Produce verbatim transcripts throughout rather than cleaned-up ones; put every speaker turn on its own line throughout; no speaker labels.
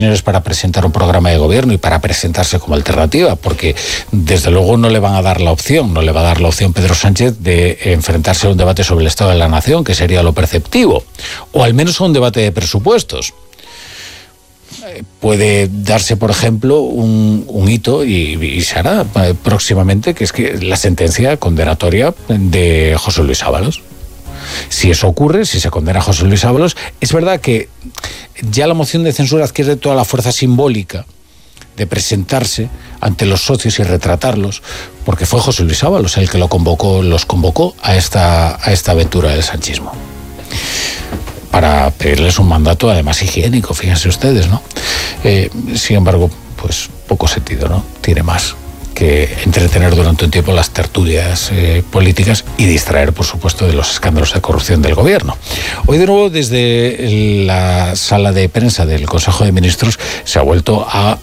para presentar un programa de gobierno y para presentarse como alternativa, porque desde luego no le van a dar la opción, no le va a dar la opción Pedro Sánchez de enfrentarse a un debate sobre el estado de la nación, que sería lo perceptivo, o al menos a un debate de presupuestos. Puede darse, por ejemplo, un, un hito, y, y se hará próximamente, que es que la sentencia condenatoria de José Luis Ábalos. Si eso ocurre, si se condena a José Luis Ábalos, es verdad que ya la moción de censura adquiere toda la fuerza simbólica de presentarse ante los socios y retratarlos, porque fue José Luis Ábalos el que lo convocó, los convocó a esta, a esta aventura del sanchismo, para pedirles un mandato además higiénico, fíjense ustedes, ¿no? Eh, sin embargo, pues poco sentido, ¿no? Tiene más que entretener durante un tiempo las tertulias eh, políticas y distraer, por supuesto, de los escándalos de corrupción del gobierno. Hoy, de nuevo, desde la sala de prensa del Consejo de Ministros se ha vuelto a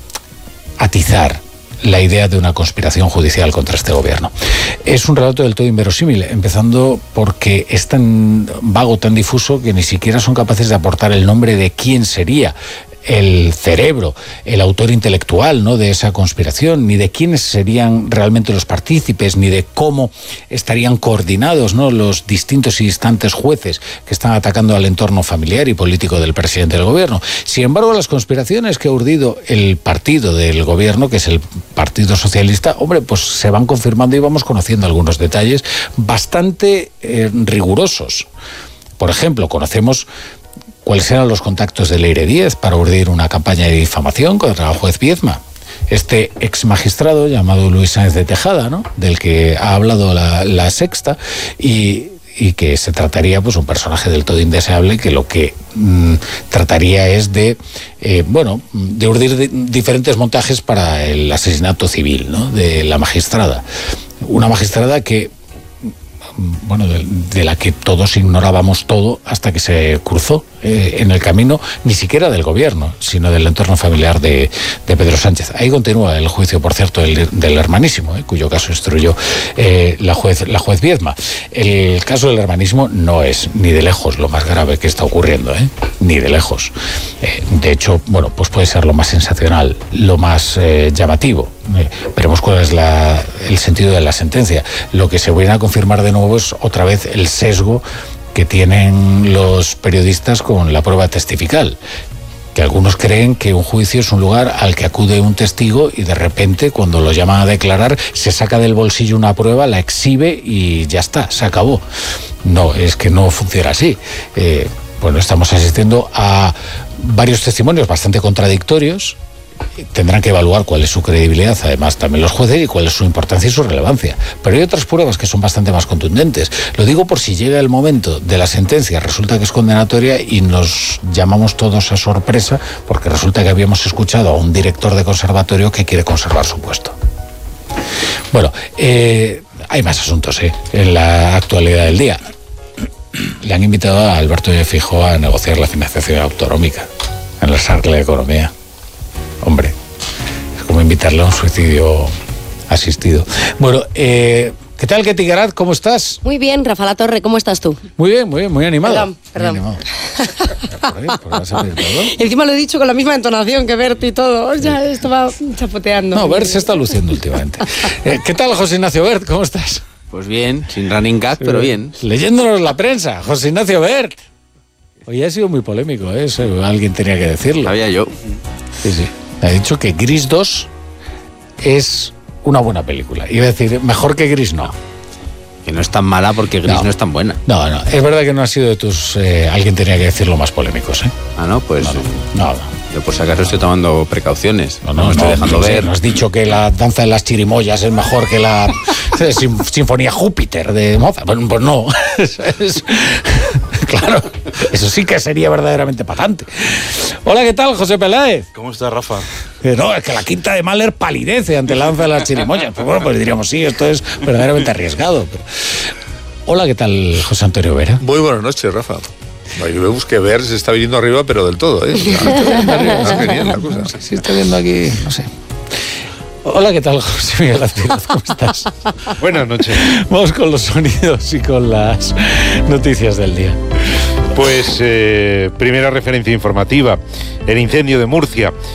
atizar la idea de una conspiración judicial contra este gobierno. Es un relato del todo inverosímil, empezando porque es tan vago, tan difuso, que ni siquiera son capaces de aportar el nombre de quién sería el cerebro, el autor intelectual, ¿no?, de esa conspiración, ni de quiénes serían realmente los partícipes, ni de cómo estarían coordinados, ¿no?, los distintos y distantes jueces que están atacando al entorno familiar y político del presidente del gobierno. Sin embargo, las conspiraciones que ha urdido el partido del gobierno, que es el Partido Socialista, hombre, pues se van confirmando y vamos conociendo algunos detalles bastante eh, rigurosos. Por ejemplo, conocemos cuáles eran los contactos de Leire Díez para urdir una campaña de difamación contra el juez Viedma. Este ex magistrado llamado Luis Sáenz de Tejada, ¿no?, del que ha hablado la, la Sexta, y, y que se trataría, pues, un personaje del todo indeseable que lo que mmm, trataría es de, eh, bueno, de urdir de, diferentes montajes para el asesinato civil, ¿no?, de la magistrada. Una magistrada que, bueno, de, de la que todos ignorábamos todo hasta que se cruzó eh, en el camino, ni siquiera del gobierno, sino del entorno familiar de, de Pedro Sánchez. Ahí continúa el juicio, por cierto, del, del hermanísimo, eh, cuyo caso instruyó eh, la juez, la juez Viedma. El caso del hermanísimo no es ni de lejos lo más grave que está ocurriendo, eh, ni de lejos. Eh, de hecho, bueno, pues puede ser lo más sensacional, lo más eh, llamativo. Eh, veremos cuál es la, el sentido de la sentencia. Lo que se viene a confirmar de nuevo es otra vez el sesgo que tienen los periodistas con la prueba testifical, que algunos creen que un juicio es un lugar al que acude un testigo y de repente, cuando lo llaman a declarar, se saca del bolsillo una prueba, la exhibe y ya está, se acabó. No, es que no funciona así. Eh, bueno, estamos asistiendo a varios testimonios bastante contradictorios. Tendrán que evaluar cuál es su credibilidad, además también los jueces, y cuál es su importancia y su relevancia. Pero hay otras pruebas que son bastante más contundentes. Lo digo por si llega el momento de la sentencia, resulta que es condenatoria y nos llamamos todos a sorpresa porque resulta que habíamos escuchado a un director de conservatorio que quiere conservar su puesto. Bueno, eh, hay más asuntos eh, en la actualidad del día. Le han invitado a Alberto de Feijóo a negociar la financiación autonómica en la Sarcle de Economía. Hombre, es como invitarle a un suicidio asistido. Bueno, eh, ¿qué tal, Ketty Garat? ¿Cómo estás?
Muy bien, Rafa La Torre, ¿cómo estás tú?
Muy bien, muy bien, muy animado.
Perdón, perdón.
Muy animado. ¿Por qué? ¿Por qué vas a pedir perdón?
Encima lo he dicho con la misma entonación que Bert y todo. Ya esto va chapoteando.
No, Bert se está luciendo últimamente. Eh, ¿Qué tal, José Ignacio Bert? ¿Cómo estás?
Pues bien, sin running gag, pero bien.
Leyéndonos la prensa, José Ignacio Bert. Hoy ha sido muy polémico, ¿eh? Eso, alguien tenía que decirlo.
Sabía yo.
Sí, sí. Ha dicho que Gris dos es una buena película. Iba a decir, mejor que Gris no.
Que no es tan mala porque Gris no, no es tan buena.
No, no. Es verdad que no ha sido de tus... Eh, alguien tenía que decirlo más polémicos, ¿eh?
Ah, no, pues...
No, no. no, no.
Yo por si acaso estoy tomando precauciones.
No, no,
no me estoy
no,
dejando
no,
ver.
No has dicho que la danza de las chirimoyas es mejor que la sin, Sinfonía Júpiter de Mozart. Pues, pues no. Es, es, claro, eso sí que sería verdaderamente pagante. Hola, ¿qué tal, José Peláez?
¿Cómo estás, Rafa?
Eh, no, es que la Quinta de Mahler palidece ante la danza de las chirimoyas. Pues bueno, pues diríamos, sí, esto es verdaderamente arriesgado. Pero... Hola, ¿qué tal, José Antonio Vera?
Muy buenas noches, Rafa. Yo me busqué ver, se está viniendo arriba, pero del todo, ¿eh? Está genial la cosa.
No sé si estoy viendo aquí, no sé. Hola, ¿qué tal, José Miguel Azpiroz? ¿Cómo estás?
Buenas noches.
Vamos con los sonidos y con las noticias del día.
Pues, eh, primera referencia informativa. El incendio de Murcia.